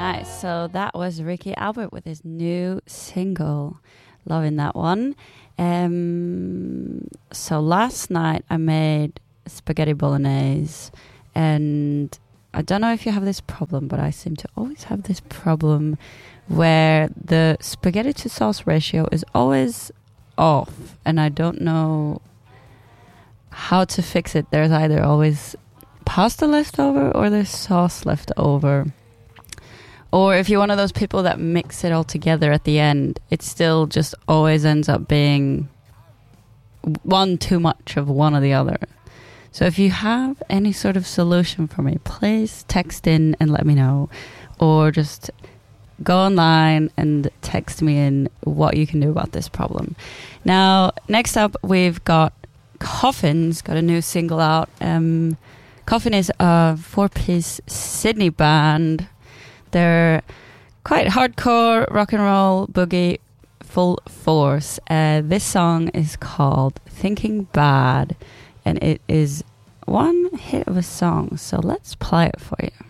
Nice. So that was Ricky Albert with his new single. Loving that one. So last night I made spaghetti bolognese, and I don't know if you have this problem, but I seem to always have this problem where the spaghetti to sauce ratio is always off, and I don't know how to fix it. There's either always pasta left over or there's sauce left over. Or if you're one of those people that mix it all together at the end, it still just always ends up being one too much of one or the other. So if you have any sort of solution for me, please text in and let me know. Or just go online and text me in what you can do about this problem. Now, next up, we've got Coffin's got a new single out. Coffin is a 4-piece Sydney band. They're quite hardcore rock and roll boogie full force. This song is called Thinking Bad, and it is one hit of a song. So let's play it for you.